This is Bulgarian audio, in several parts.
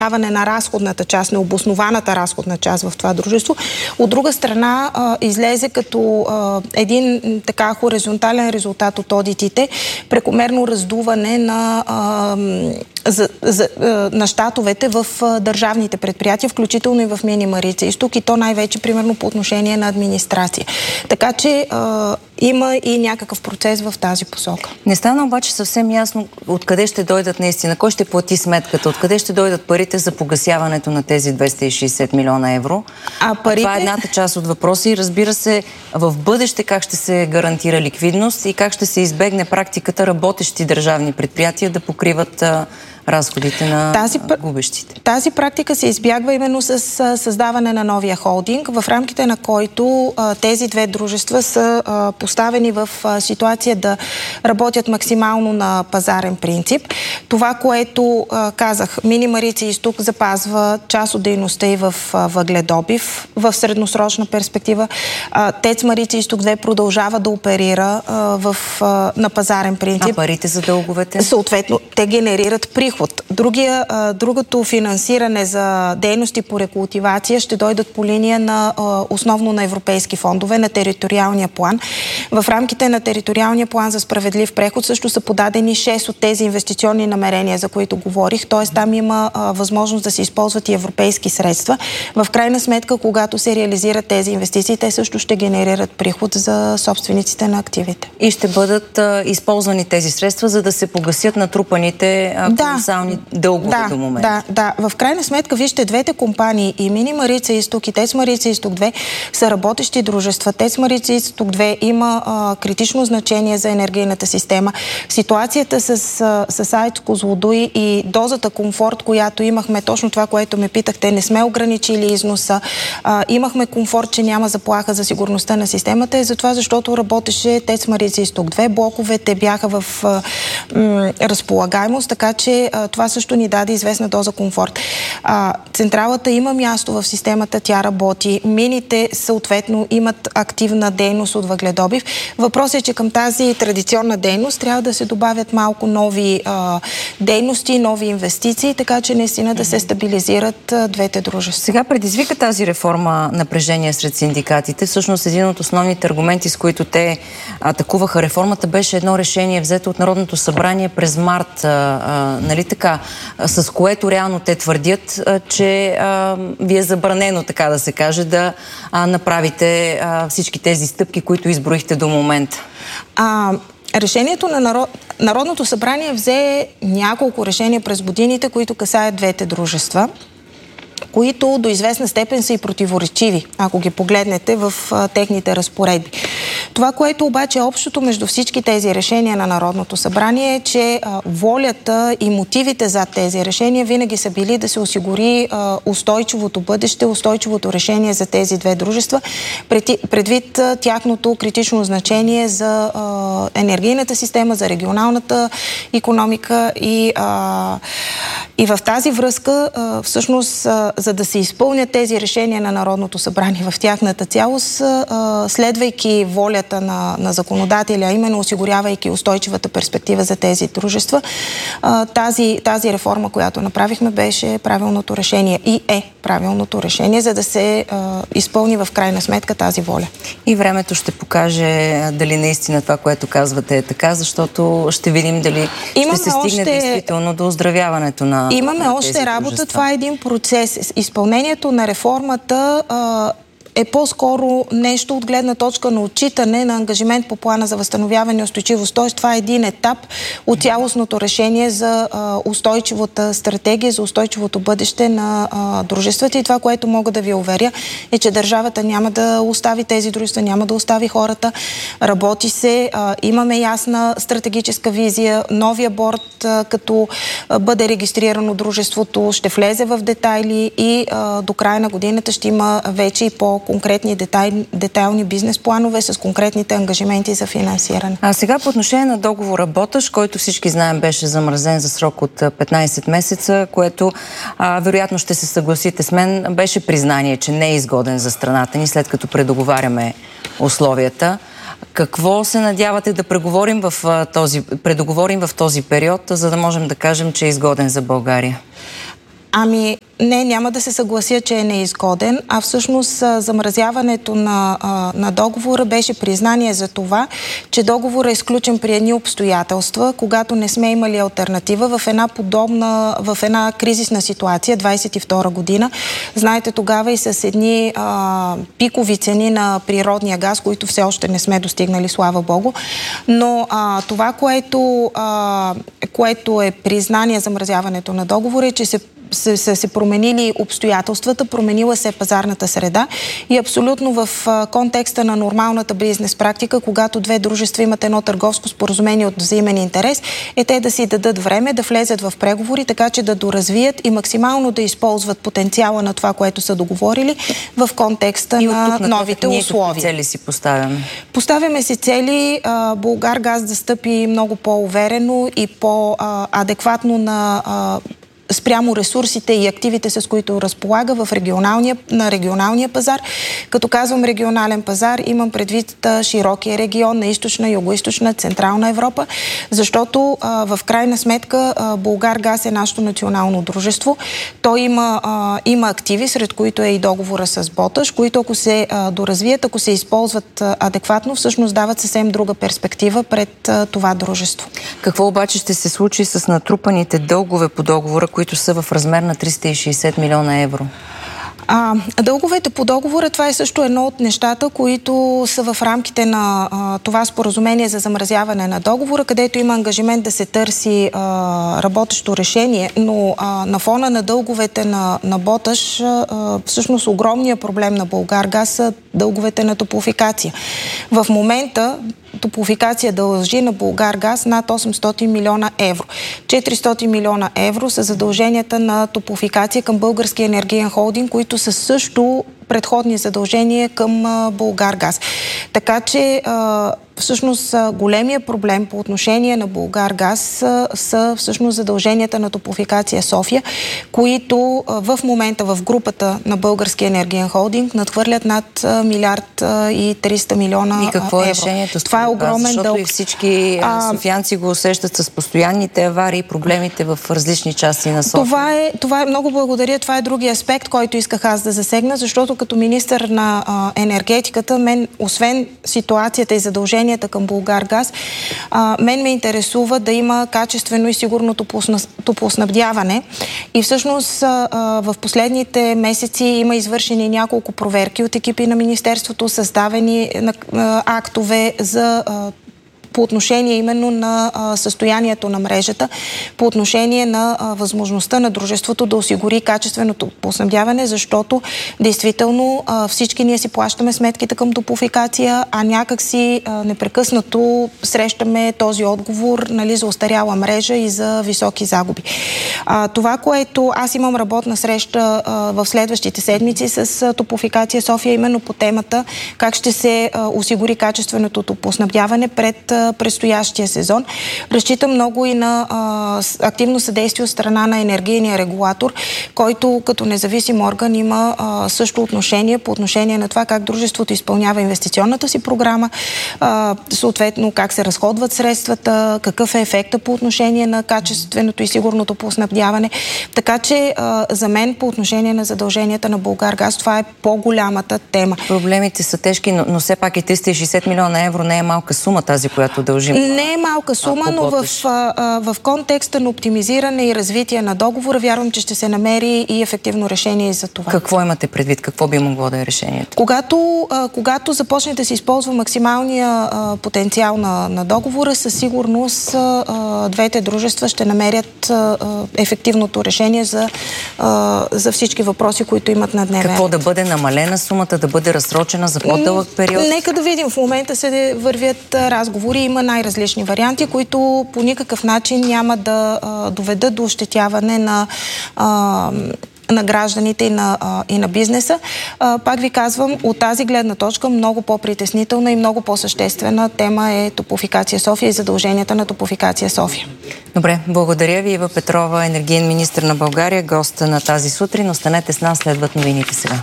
на разходната част, необоснованата разходна част в това дружество. От друга страна, излезе като един така хоризонтален резултат от одитите, прекомерно раздуване на щатовете в държавните предприятия, включително и в Мини Марица изток, и то най-вече, примерно, по отношение на администрация. Така че има и някакъв процес в тази посока. Не стана обаче съвсем ясно откъде ще дойдат наистина, кой ще плати сметката, откъде ще дойдат парите за погасяването на тези 260 милиона евро. Това е едната част от въпроса и разбира се, в бъдеще как ще се гарантира ликвидност и как ще се избегне практиката работещи държавни предприятия да покриват разходите на губещите. Тази практика се избягва именно с създаване на новия холдинг, в рамките на който тези две дружества са поставени в ситуация да работят максимално на пазарен принцип. Това, което казах, Мини Марица изток запазва част от дейността и в въгледобив в средносрочна перспектива. ТЕЦ Марица изток 2 продължава да оперира на пазарен принцип. А парите за дълговете? Съответно, те генерират приход. Другото финансиране за дейности по рекултивация ще дойдат по линия основно на европейски фондове, на териториалния план. В рамките на териториалния план за справедлив преход също са подадени 6 от тези инвестиционни намерения, за които говорих. Т.е. там има възможност да се използват и европейски средства. В крайна сметка, когато се реализират тези инвестиции, те също ще генерират приход за собствениците на активите. И ще бъдат използвани тези средства, за да се погасят натрупаните колосални дългове до момента. Да. В крайна сметка, вижте, двете компании, и Мини Марица изток, и ТЕЦ Марица изток 2, са работещи дружества. ТЕЦ Марица изток 2 има критично значение за енергийната система. Ситуацията с АЕЦ Козлодуй и дозата комфорт, която имахме, точно това, което ме питахте, не сме ограничили износа, имахме комфорт, че няма заплаха за сигурността на системата, е затова, защото работеше ТЕЦ Марица изток 2. Блоковете бяха в разполагаемост, така че това също ни даде известна доза комфорт. Централата има място в системата, тя работи. Мините съответно имат активна дейност от въгледобив. Въпросът е, че към тази традиционна дейност трябва да се добавят малко нови дейности, нови инвестиции, така че наистина да се стабилизират двете дружества. Сега предизвика тази реформа напрежение сред синдикатите. Всъщност един от основните аргументи, с които те атакуваха реформата, беше едно решение взето от Народното събрание през март, нали така, с което реално те твърдят, че ви е забранено, така да се каже, да направите всички тези стъпки, които изброихте до момента. Решението на Народното събрание взе няколко решения през годините, които касаят двете дружества, които до известна степен са и противоречиви, ако ги погледнете в техните разпоредби. Това, което обаче е общото между всички тези решения на Народното събрание, е, че волята и мотивите за тези решения винаги са били да се осигури устойчивото бъдеще, устойчивото решение за тези две дружества, предвид тяхното критично значение за енергийната система, за регионалната икономика и в тази връзка всъщност за да се изпълнят тези решения на Народното събрание в тяхната цялост, следвайки волята на законодателя, а именно осигурявайки устойчивата перспектива за тези дружества, тази реформа, която направихме, беше правилното решение и е правилното решение, за да се изпълни в крайна сметка тази воля. И времето ще покаже дали наистина това, което казвате, е така, защото ще видим дали ще се стигне действително до оздравяването на Имаме още работа. Дружества. Това е един процес. Изпълнението на реформата е по-скоро нещо от гледна точка на отчитане на ангажимент по плана за възстановяване и устойчивост. Тоест, това е един етап от цялостното решение за устойчивата стратегия, за устойчивото бъдеще на дружествата. И това, което мога да ви уверя, е, че държавата няма да остави тези дружества, няма да остави хората. Работи се, имаме ясна стратегическа визия. Новия борд, като бъде регистрирано дружеството, ще влезе в детайли и до края на годината ще има вече и по-конкретни детайлни бизнес планове с конкретните ангажименти за финансиране. А сега по отношение на договора Боташ, който всички знаем беше замразен за срок от 15 месеца, което вероятно ще се съгласите с мен, беше признание, че не е изгоден за страната ни, след като предоговаряме условията. Какво се надявате да предоговорим в този период, за да можем да кажем, че е изгоден за България? Ами, не, няма да се съглася, че е неизгоден, а всъщност замразяването на договора беше признание за това, че договорът е изключен при едни обстоятелства, когато не сме имали алтернатива в една кризисна ситуация, 22 година. Знаете, тогава и с едни пикови цени на природния газ, които все още не сме достигнали, слава Богу. Но това, което е признание за замразяването на договора, е, че се променили обстоятелствата, променила се пазарната среда и абсолютно в контекста на нормалната бизнес практика, когато две дружества имат едно търговско споразумение от взаимен интерес, е те да си дадат време, да влезат в преговори, така че да доразвият и максимално да използват потенциала на това, което са договорили в контекста на новите условия. Цели си поставяме? Поставяме си цели Булгаргаз да стъпи много по-уверено и по-адекватно спрямо ресурсите и активите, с които разполага на регионалния пазар. Като казвам регионален пазар, имам предвид широкия регион на източна, югоизточна, централна Европа, защото в крайна сметка Булгаргаз е нашето национално дружество. Той има активи, сред които е и договора с Боташ, които ако се доразвият, ако се използват адекватно, всъщност дават съвсем друга перспектива пред това дружество. Какво обаче ще се случи с натрупаните дългове по договора, които са в размер на 360 милиона евро? Дълговете по договора, това е също едно от нещата, които са в рамките на това споразумение за замразяване на договора, където има ангажимент да се търси работещо решение, но на фона на дълговете на Боташ, всъщност огромният проблем на Булгаргаз са дълговете на Топлофикация. В момента Топлофикация дължи на Булгаргаз над 800 милиона евро. 400 милиона евро са задълженията на Топлофикация към Българския енергиен холдинг, които са също предходни задължения към Булгаргаз. Така че всъщност големия проблем по отношение на Булгаргаз са всъщност задълженията на Топлофикация София, които в момента в групата на Българския енергиен холдинг надхвърлят над 1 милиард и 300 милиона евро. И какво е решението? Това е огромен дълг. Защото и всички софиянци го усещат с постоянните аварии и проблемите в различни части на София. Това е много благодаря. Това е другия аспект, който исках аз да засегна, защото като министър на енергетиката, мен, освен ситуацията и задълженията към Булгаргаз, мен ме интересува да има качествено и сигурно топлоснабдяване. И всъщност в последните месеци има извършени няколко проверки от екипи на министерството, съставени актове по отношение именно на състоянието на мрежата, по отношение на възможността на дружеството да осигури качественото топлоснабдяване, защото действително всички ние си плащаме сметките към Топлофикация, а някак си непрекъснато срещаме този отговор, нали, за остаряла мрежа и за високи загуби. Това, което аз имам работна среща в следващите седмици с Топлофикация София, именно по темата как ще се осигури качественото топлоснабдяване пред предстоящия сезон. Разчитам много и на активно съдействие от страна на енергийния регулатор, който като независим орган има също отношение по отношение на това как дружеството изпълнява инвестиционната си програма, съответно как се разходват средствата, какъв е ефекта по отношение на качественото и сигурното топлоснабдяване. Така че за мен по отношение на задълженията на Булгаргаз това е по-голямата тема. Проблемите са тежки, но все пак и 360 милиона евро не е малка сума тази, която дължим. Не е малка сума, но в контекста на оптимизиране и развитие на договора вярвам, че ще се намери и ефективно решение за това. Какво имате предвид? Какво би могло да е решението? Когато започне да се използва максималния потенциал на договора, със сигурност двете дружества ще намерят ефективното решение за всички въпроси, които имат на дневен ред. Какво да бъде намалена сумата, да бъде разсрочена за по-дълъг период? Нека да видим. В момента се вървят разговори. Има най-различни варианти, които по никакъв начин няма да доведат до ощетяване на гражданите и на бизнеса. Пак ви казвам, от тази гледна точка много по-притеснителна и много по-съществена тема е Топлофикация София и задълженията на Топлофикация София. Добре, благодаря ви. Ива Петрова, енергиен министър на България, гост на тази сутрин. Останете с нас, следват новините сега.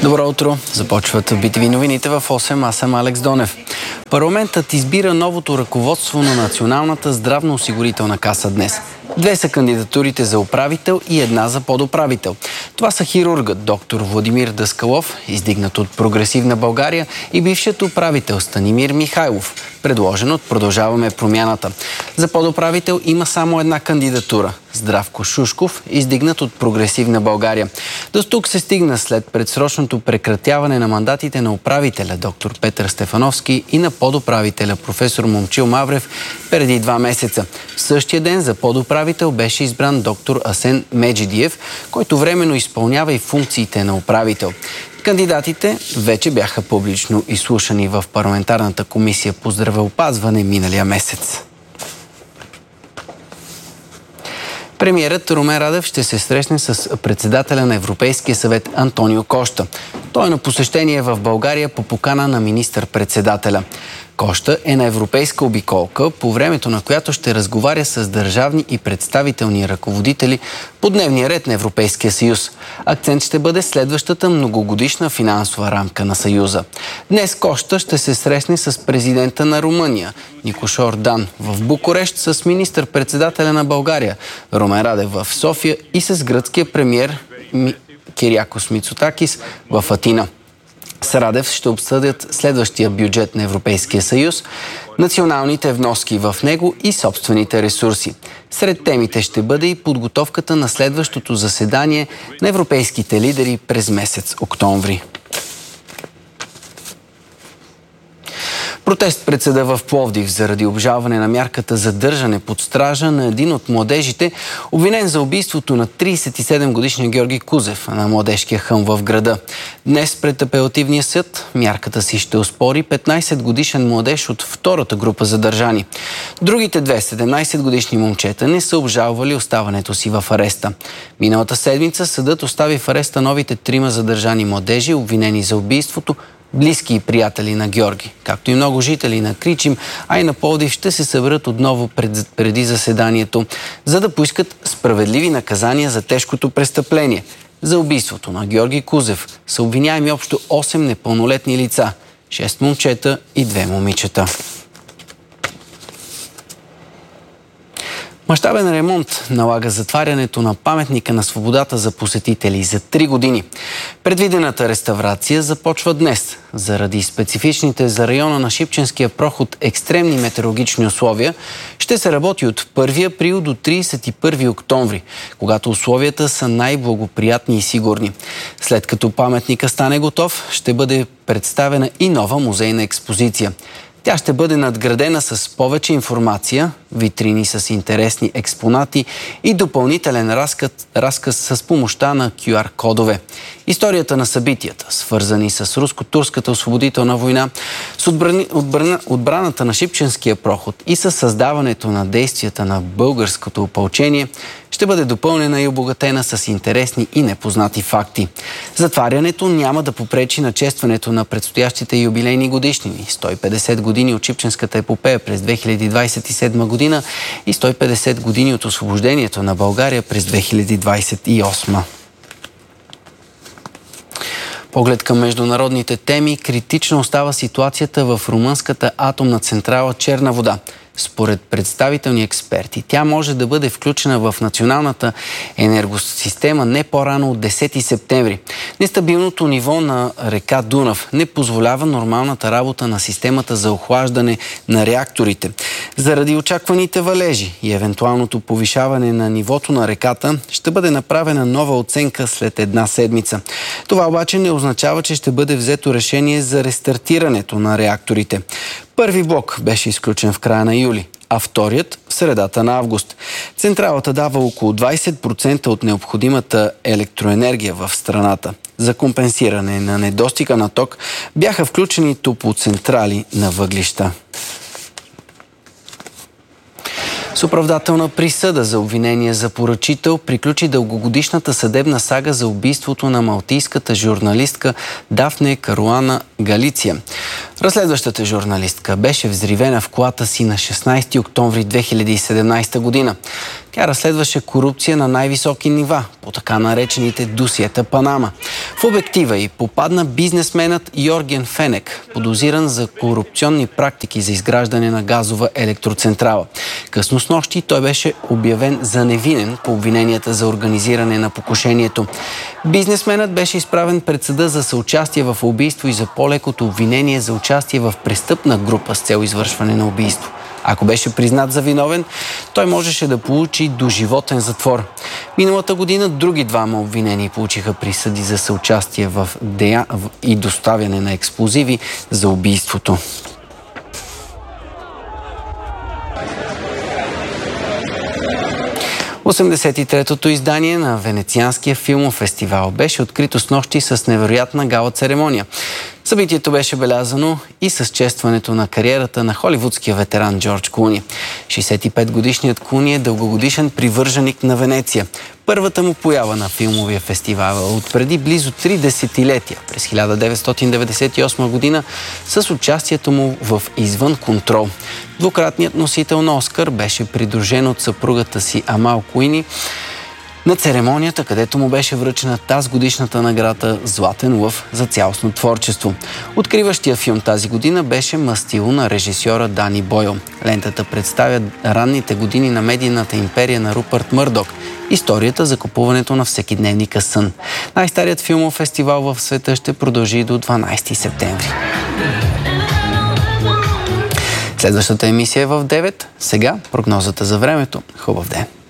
Добро утро! Започват BTV новините в 8. Аз съм Алекс Донев. Парламентът избира новото ръководство на Националната здравноосигурителна каса днес. 2 са кандидатурите за управител и 1 за подуправител. Това са хирургът доктор Владимир Даскалов, издигнат от Прогресивна България, и бившият управител Станимир Михайлов, предложен от Продължаваме промяната. За подуправител има само 1 кандидатура – Здравко Шушков, издигнат от Прогресивна България. До тук се стигна след предсрочното прекратяване на мандатите на управителя доктор Петър Стефановски и на подуправителя професор Момчил Маврев преди 2 месеца. В същия ден за подуправител беше избран доктор Асен Меджидиев, който временно изпълнява и функциите на управител. Кандидатите вече бяха публично изслушани в парламентарната комисия по здравеопазване миналия месец. Премиерът Румен Радев ще се срещне с председателя на Европейския съвет Антонио Коща. Той е на посещение в България по покана на министър-председателя. Коща е на европейска обиколка, по времето на която ще разговаря с държавни и представителни ръководители по дневния ред на Европейския съюз. Акцент ще бъде следващата многогодишна финансова рамка на Съюза. Днес Коща ще се срещне с президента на Румъния Никош Ордан в Букурещ, с министър-председателя на България Румен Радев в София и с гръцкия премиер Кириакос Мицотакис в Атина. С Радев ще обсъдят следващия бюджет на Европейския съюз, националните вноски в него и собствените ресурси. Сред темите ще бъде и подготовката на следващото заседание на европейските лидери през месец октомври. Протест пред съда в Пловдив заради обжалване на мярката задържане под стража на един от младежите, обвинен за убийството на 37-годишния Георги Кузев на младежкия хълм в града. Днес пред апелативния съд мярката си ще оспори 15-годишен младеж от втората група задържани. Другите 2 17-годишни момчета не са обжалвали оставането си в ареста. Миналата седмица съдът остави в ареста новите 3 задържани младежи, обвинени за убийството, близки и приятели на Георги. Както и много жители на Кричим, а и на Пловдив ще се съберат отново преди заседанието, за да поискат справедливи наказания за тежкото престъпление. За убийството на Георги Кузев са обвиняеми общо 8 непълнолетни лица, 6 момчета и 2 момичета. Мащабен ремонт налага затварянето на паметника на свободата за посетители за 3 години. Предвидената реставрация започва днес. Заради специфичните за района на Шипченския проход екстремни метеорологични условия, ще се работи от 1 април до 31 октомври, когато условията са най-благоприятни и сигурни. След като паметника стане готов, ще бъде представена и нова музейна експозиция. Тя ще бъде надградена с повече информация, витрини с интересни експонати и допълнителен разказ с помощта на QR-кодове. Историята на събитията, свързани с руско-турската освободителна война, с отбраната на Шипченския проход и с създаването на действията на българското опълчение, ще бъде допълнена и обогатена с интересни и непознати факти. Затварянето няма да попречи на честването на предстоящите юбилейни годишнини. 150 години от Шипченската епопея през 2027 година и 150 години от освобождението на България през 2028. Поглед към международните теми, критична остава ситуацията в румънската атомна централа Черна вода. Според представителни експерти, тя може да бъде включена в националната енергосистема не по-рано от 10 септември. Нестабилното ниво на река Дунав не позволява нормалната работа на системата за охлаждане на реакторите. Заради очакваните валежи и евентуалното повишаване на нивото на реката, ще бъде направена нова оценка след 1 седмица. Това обаче не означава, че ще бъде взето решение за рестартирането на реакторите. Първи блок беше изключен в края на юли, а вторият в средата на август. Централата дава около 20% от необходимата електроенергия в страната. За компенсиране на недостига на ток бяха включени топлоцентрали на въглища. С оправдателна присъда за обвинение за поръчител приключи дългогодишната съдебна сага за убийството на малтийската журналистка Дафне Каруана Галиция. Разследващата журналистка беше взривена в колата си на 16 октомври 2017 година. Тя разследваше корупция на най-високи нива, по така наречените досиета Панама. В обектива й попадна бизнесменът Йорген Фенек, подозиран за корупционни практики за изграждане на газова електроцентрала. Късно снощи той беше обявен за невинен по обвиненията за организиране на покушението. Бизнесменът беше изправен пред съда за съучастие в убийство и за по-лекото обвинение за участие в престъпна група с цел извършване на убийство. Ако беше признат за виновен, той можеше да получи доживотен затвор. Миналата година други двама обвинени получиха присъди за съучастие в и доставяне на експлозиви за убийството. 83-тото издание на Венецианския филмов фестивал беше открито снощи с невероятна гала церемония. Събитието беше белязано и с честването на кариерата на холивудския ветеран Джордж Клуни. 65-годишният Клуни е дългогодишен привърженик на Венеция. Първата му поява на филмовия фестивал е от преди близо 3 десетилетия, през 1998 година, с участието му в Извън контрол. Двукратният носител на Оскар беше придружен от съпругата си Амал Куини на церемонията, където му беше връчена тази годишната награда Златен лъв за цялостно творчество. Откриващия филм тази година беше Мастило на режисьора Дани Бойл. Лентата представя ранните години на медийната империя на Рупърт Мърдок, историята за купуването на всекидневника сън. Най-старият филмов фестивал в света ще продължи до 12 септември. Следващата емисия е в 9. Сега прогнозата за времето. Хубав ден!